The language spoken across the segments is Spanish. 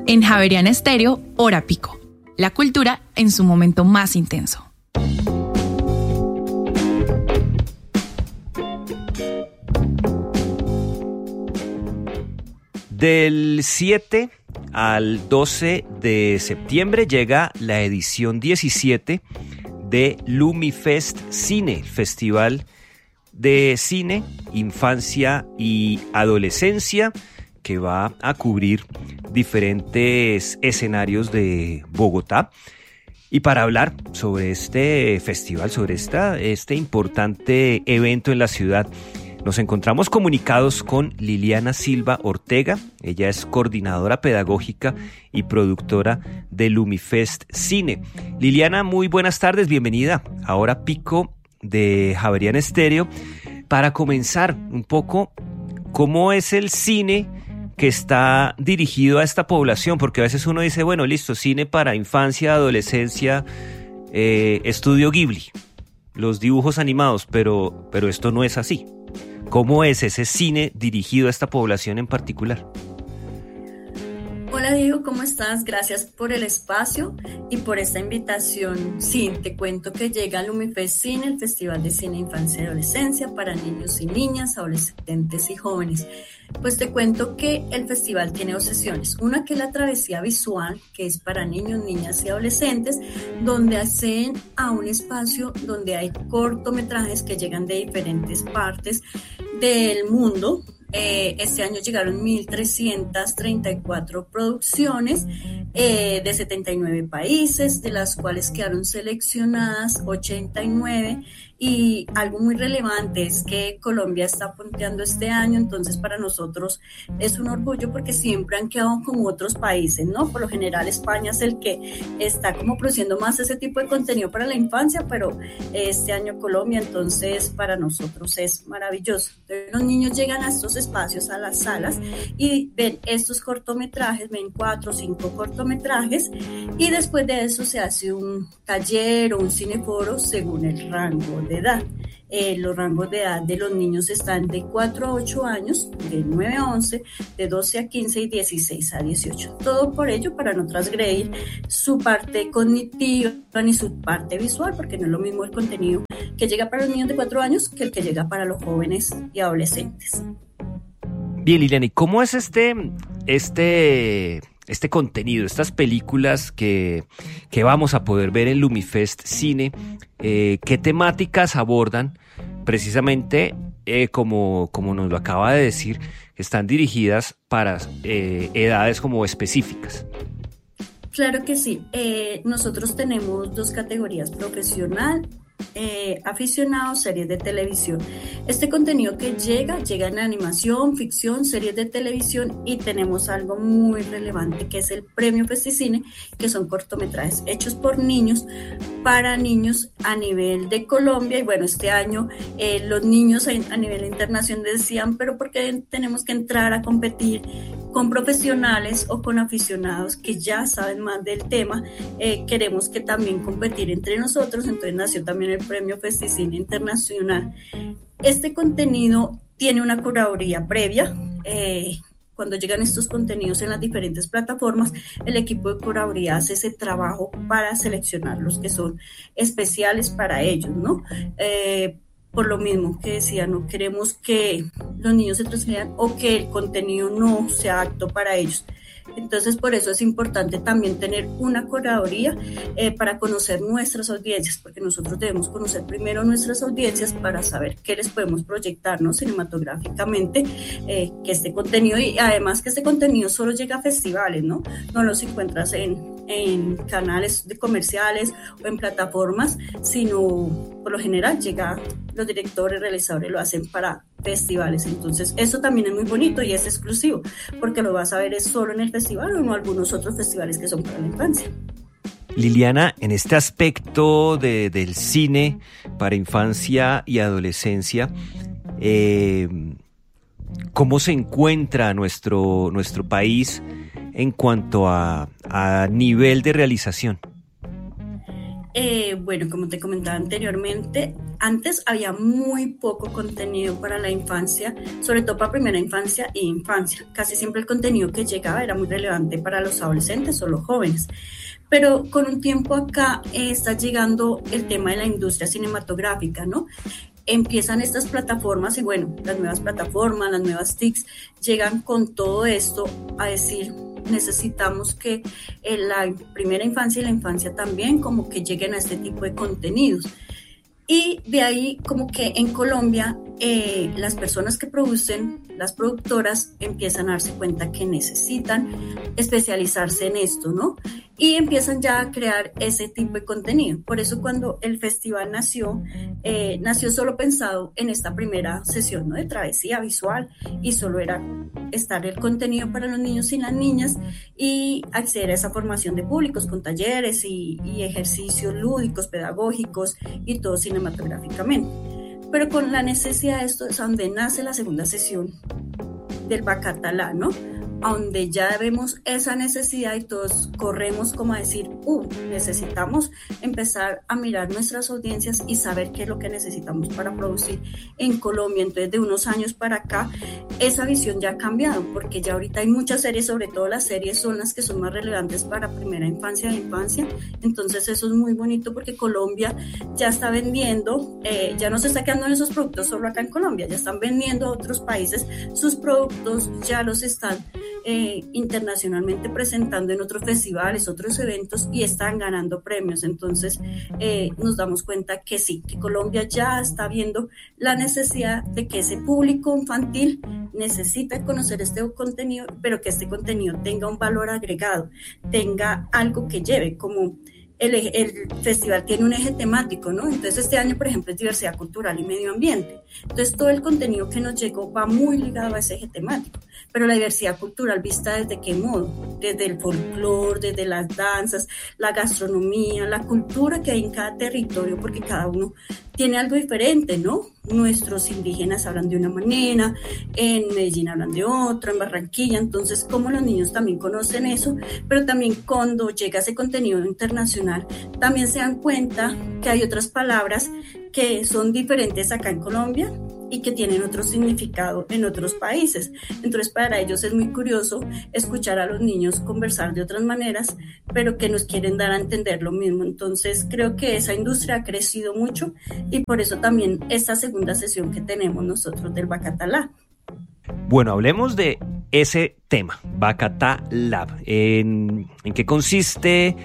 En Javeriana Estéreo, Hora Pico. La cultura en su momento más intenso. Del 7 al 12 de septiembre llega la edición 17 de Lumifest Cine, Festival de Cine, Infancia y Adolescencia, que va a cubrir diferentes escenarios de Bogotá. Y para hablar sobre este festival, sobre este importante evento en la ciudad, nos encontramos comunicados con Liliana Silva Ortega. Ella es coordinadora pedagógica y productora de Lumifest Cine. Liliana, muy buenas tardes, bienvenida a Hora Pico de Javeriana Estéreo. Para comenzar un poco, ¿cómo es el cine que está dirigido a esta población? Porque a veces uno dice, bueno, listo, cine para infancia, adolescencia, estudio Ghibli, los dibujos animados, pero esto no es así. ¿Cómo es ese cine dirigido a esta población en particular? Hola Diego, ¿cómo estás? Gracias por el espacio y por esta invitación. Sí, te cuento que llega Lumifest Cine, el Festival de Cine, Infancia y Adolescencia para niños y niñas, adolescentes y jóvenes. Pues te cuento que el festival tiene dos sesiones. Una que es la travesía visual, que es para niños, niñas y adolescentes, donde acceden a un espacio donde hay cortometrajes que llegan de diferentes partes del mundo. Este año llegaron 1.334 producciones de 79 países, de las cuales quedaron seleccionadas 89, y algo muy relevante es que Colombia está punteando este año. Entonces para nosotros es un orgullo porque siempre han quedado con otros países, ¿no? Por lo general España es el que está como produciendo más ese tipo de contenido para la infancia, pero este año Colombia, entonces para nosotros es maravilloso. Entonces, los niños llegan a estos espacios, a las salas, y ven estos cortometrajes, ven 4 o 5 cortometrajes, y después de eso se hace un taller o un cineforo según el rango de edad. Los rangos de edad de los niños están de 4 a 8 años, de 9 a 11, de 12 a 15 y 16 a 18. Todo por ello para no transgredir su parte cognitiva ni su parte visual, porque no es lo mismo el contenido que llega para los niños de 4 años que el que llega para los jóvenes y adolescentes. Bien, Liliana, ¿y cómo es este contenido, estas películas que vamos a poder ver en Lumifest Cine? ¿Qué temáticas abordan? Precisamente, como nos lo acaba de decir, están dirigidas para edades como específicas. Claro que sí. Nosotros tenemos 2 categorías: profesional, aficionados, series de televisión. Este contenido que llega en animación, ficción, series de televisión, y tenemos algo muy relevante que es el premio Festicine, que son cortometrajes hechos por niños para niños a nivel de Colombia. Y bueno, este año los niños a nivel internacional decían, pero ¿por qué tenemos que entrar a competir con profesionales o con aficionados que ya saben más del tema? Queremos que también competir entre nosotros. Entonces nació también el premio Festicine Internacional. Este contenido tiene una curaduría previa. Cuando llegan estos contenidos en las diferentes plataformas, el equipo de curaduría hace ese trabajo para seleccionar los que son especiales para ellos, ¿no? Por lo mismo que decía, no queremos que los niños se transgredan o que el contenido no sea apto para ellos. Entonces, por eso es importante también tener una curaduría para conocer nuestras audiencias, porque nosotros debemos conocer primero nuestras audiencias para saber qué les podemos proyectar, ¿no? Cinematográficamente, que este contenido, y además que este contenido solo llega a festivales, ¿no? No los encuentras en canales de comerciales o en plataformas, sino por lo general los directores, realizadores lo hacen para festivales. Entonces eso también es muy bonito y es exclusivo, porque lo vas a ver es solo en el festival o en algunos otros festivales que son para la infancia. Liliana, en este aspecto del cine para infancia y adolescencia, ¿cómo se encuentra nuestro país en cuanto a nivel de realización? Bueno, como te comentaba anteriormente, antes había muy poco contenido para la infancia, sobre todo para primera infancia e infancia. Casi siempre el contenido que llegaba era muy relevante para los adolescentes o los jóvenes. Pero con un tiempo acá está llegando el tema de la industria cinematográfica, ¿no? Empiezan estas plataformas y bueno, las nuevas plataformas, las nuevas TICs llegan con todo esto a decir, necesitamos que en la primera infancia y la infancia también como que lleguen a este tipo de contenidos. Y de ahí como que en Colombia las personas que producen, las productoras empiezan a darse cuenta que necesitan especializarse en esto, ¿no? Y empiezan ya a crear ese tipo de contenido. Por eso cuando el festival nació, nació solo pensado en esta primera sesión, ¿no? De travesía visual, y solo era estar el contenido para los niños y las niñas y acceder a esa formación de públicos con talleres y ejercicios lúdicos, pedagógicos y todo cinematográficamente. Pero con la necesidad de esto es donde nace la segunda sesión del Bacatalá, ¿no? Donde ya vemos esa necesidad y todos corremos como a decir, necesitamos empezar a mirar nuestras audiencias y saber qué es lo que necesitamos para producir en Colombia. Entonces, de unos años para acá, esa visión ya ha cambiado, porque ya ahorita hay muchas series, sobre todo las series son las que son más relevantes para primera infancia e infancia. Entonces, eso es muy bonito porque Colombia ya está vendiendo, ya no se está quedando en esos productos solo acá en Colombia, ya están vendiendo a otros países sus productos, ya los están internacionalmente presentando en otros festivales, otros eventos y están ganando premios. Entonces nos damos cuenta que sí, que Colombia ya está viendo la necesidad de que ese público infantil necesita conocer este contenido, pero que este contenido tenga un valor agregado, tenga algo que lleve, como el festival tiene un eje temático, ¿no? Entonces este año, por ejemplo, es diversidad cultural y medio ambiente. Entonces todo el contenido que nos llegó va muy ligado a ese eje temático. Pero la diversidad cultural vista desde qué modo, desde el folclore, desde las danzas, la gastronomía, la cultura que hay en cada territorio, porque cada uno tiene algo diferente, ¿no? Nuestros indígenas hablan de una manera, en Medellín hablan de otra, en Barranquilla. Entonces, como los niños también conocen eso, pero también cuando llega ese contenido internacional, también se dan cuenta que hay otras palabras que son diferentes acá en Colombia y que tienen otro significado en otros países. Entonces, para ellos es muy curioso escuchar a los niños conversar de otras maneras, pero que nos quieren dar a entender lo mismo. Entonces, creo que esa industria ha crecido mucho y por eso también esta segunda sesión que tenemos nosotros del Bacatalá. Bueno, hablemos de ese tema, Bacatalá. ¿En qué consiste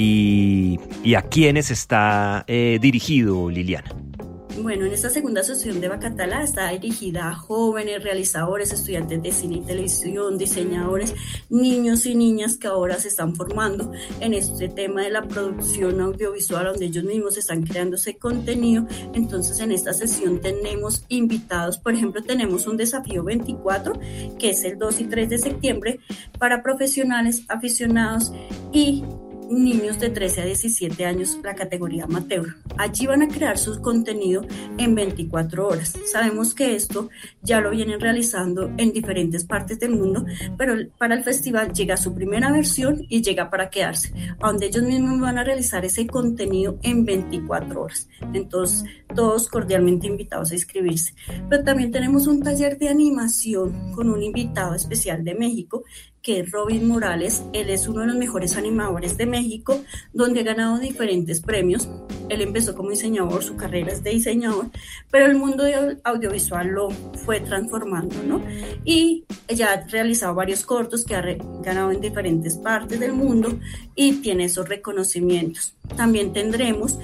y a quiénes está dirigido, Liliana? Bueno, en esta segunda sesión de Bacatalá está dirigida a jóvenes, realizadores, estudiantes de cine y televisión, diseñadores, niños y niñas que ahora se están formando en este tema de la producción audiovisual, donde ellos mismos están creando ese contenido. Entonces, en esta sesión tenemos invitados, por ejemplo, tenemos un desafío 24, que es el 2 y 3 de septiembre, para profesionales, aficionados y niños de 13 a 17 años, la categoría amateur. Allí van a crear su contenido en 24 horas. Sabemos que esto ya lo vienen realizando en diferentes partes del mundo, pero para el festival llega su primera versión y llega para quedarse, donde ellos mismos van a realizar ese contenido en 24 horas. Entonces, todos cordialmente invitados a inscribirse. Pero también tenemos un taller de animación con un invitado especial de México, que es Robin Morales. Él es uno de los mejores animadores de México, donde ha ganado diferentes premios. Él empezó como diseñador, su carrera es de diseñador, pero el mundo audiovisual lo fue transformando, ¿no? Y ya ha realizado varios cortos que ha ganado en diferentes partes del mundo y tiene esos reconocimientos. También tendremos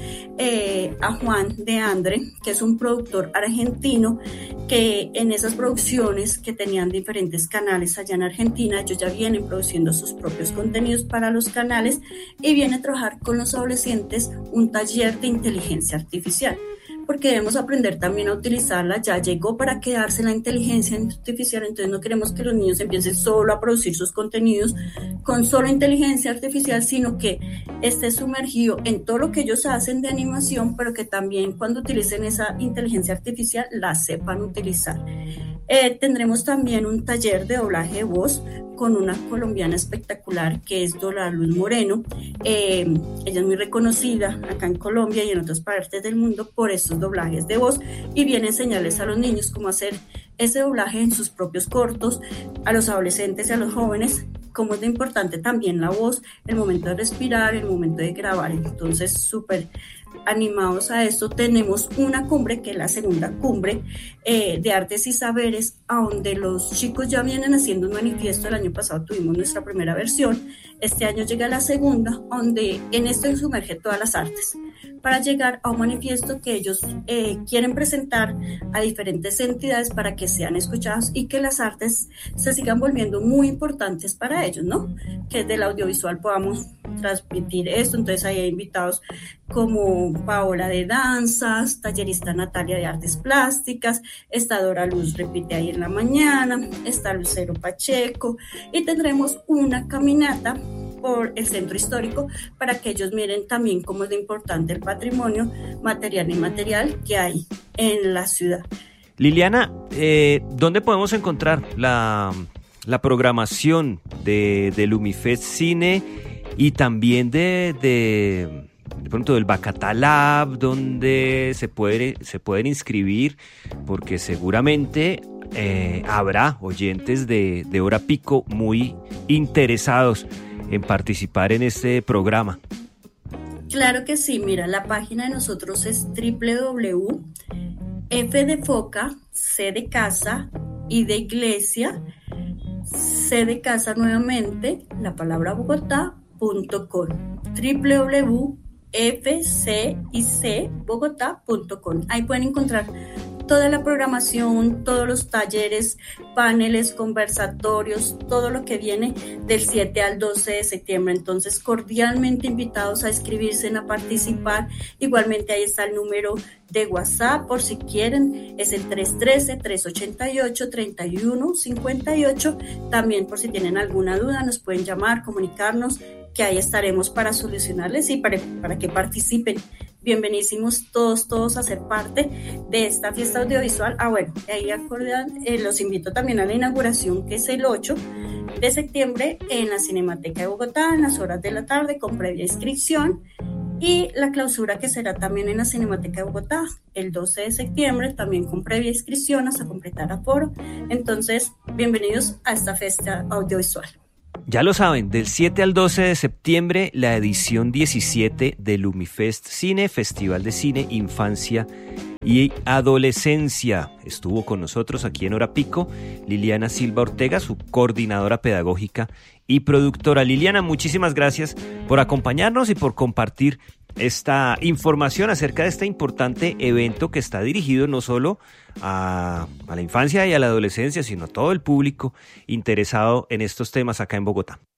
a Juan de Andre, que es un productor argentino, que en esas producciones que tenían diferentes canales allá en Argentina, ellos ya vienen produciendo sus propios contenidos para los canales y viene a trabajar con los adolescentes un taller de inteligencia artificial, porque debemos aprender también a utilizarla. Ya llegó para quedarse la inteligencia artificial, entonces no queremos que los niños empiecen solo a producir sus contenidos con solo inteligencia artificial, sino que esté sumergido en todo lo que ellos hacen de animación, pero que también cuando utilicen esa inteligencia artificial la sepan utilizar. Tendremos también un taller de doblaje de voz con una colombiana espectacular que es Dora Luz Moreno. Ella es muy reconocida acá en Colombia y en otras partes del mundo por estos doblajes de voz y viene a enseñarles a los niños cómo hacer ese doblaje en sus propios cortos, a los adolescentes y a los jóvenes, cómo es de importante también la voz, el momento de respirar, el momento de grabar. Entonces, súper animados a esto. Tenemos una cumbre, que es la segunda cumbre de artes y saberes, a donde los chicos ya vienen haciendo un manifiesto. El año pasado tuvimos nuestra primera versión, este año llega la segunda, donde en esto sumerge todas las artes, para llegar a un manifiesto que ellos quieren presentar a diferentes entidades para que sean escuchados y que las artes se sigan volviendo muy importantes para ellos, ¿no? Que del audiovisual podamos transmitir esto. Entonces ahí hay invitados como Paola de danzas, tallerista Natalia de artes plásticas, está Dora Luz, repite ahí en la mañana, está Lucero Pacheco, y tendremos una caminata por el centro histórico para que ellos miren también cómo es de importante el patrimonio material e inmaterial que hay en la ciudad. Liliana, ¿dónde podemos encontrar la programación de Lumifest Cine y también de pronto del Bacatá Lab, donde se pueden inscribir? Porque seguramente habrá oyentes de Hora Pico muy interesados en participar en este programa. Claro que sí, mira, la página de nosotros es www.f de foca, c de casa, i de iglesia, c de casa nuevamente, la palabra Bogotá.com, www.fcicbogotá.com. Ahí pueden encontrar toda la programación, todos los talleres, paneles, conversatorios, todo lo que viene del 7 al 12 de septiembre. Entonces, cordialmente invitados a inscribirse, a participar. Igualmente ahí está el número de WhatsApp por si quieren, es el 313-388-3158. También por si tienen alguna duda nos pueden llamar, comunicarnos, que ahí estaremos para solucionarles y para que participen. Bienvenidísimos todos a ser parte de esta fiesta audiovisual. Bueno, ahí acordan, los invito también a la inauguración, que es el 8 de septiembre en la Cinemateca de Bogotá, en las horas de la tarde, con previa inscripción, y la clausura, que será también en la Cinemateca de Bogotá el 12 de septiembre, también con previa inscripción hasta completar aforo. Entonces, bienvenidos a esta fiesta audiovisual. Ya lo saben, del 7 al 12 de septiembre, la edición 17 de Lumifest Cine, Festival de Cine, Infancia y Adolescencia. Estuvo con nosotros aquí en Hora Pico Liliana Silva Ortega, su coordinadora pedagógica y productora. Liliana, muchísimas gracias por acompañarnos y por compartir esta información acerca de este importante evento que está dirigido no solo a la infancia y a la adolescencia, sino a todo el público interesado en estos temas acá en Bogotá.